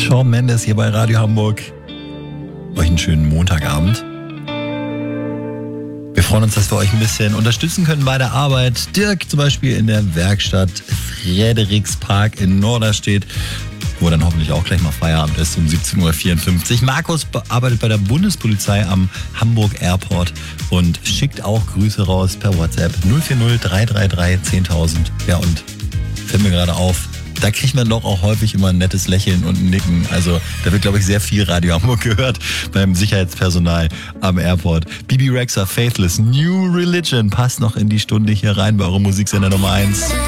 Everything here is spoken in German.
Shawn Mendes hier bei Radio Hamburg. Euch einen schönen Montagabend. Wir freuen uns, dass wir euch ein bisschen unterstützen können bei der Arbeit. Dirk zum Beispiel in der Werkstatt Frederikspark in Norderstedt, wo dann hoffentlich auch gleich mal Feierabend ist um 17.54 Uhr. Markus arbeitet bei der Bundespolizei am Hamburg Airport und schickt auch Grüße raus per WhatsApp 040 333 10.000. Ja, und fällt mir gerade auf, da kriegt man doch auch häufig immer ein nettes Lächeln und ein Nicken. Also da wird, glaube ich, sehr viel Radio Hamburg gehört beim Sicherheitspersonal am Airport. Bibi Rexha, Faithless, New Religion passt noch in die Stunde hier rein bei eurem Musiksender Nummer 1.